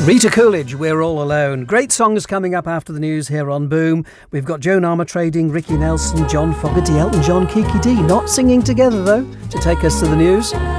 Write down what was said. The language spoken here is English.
Rita Coolidge, We're All Alone. Great songs coming up after the news here on Boom. We've got Joan Armatrading, Ricky Nelson, John Fogerty, Elton John, Kiki D. Not singing together, though, to take us to the news.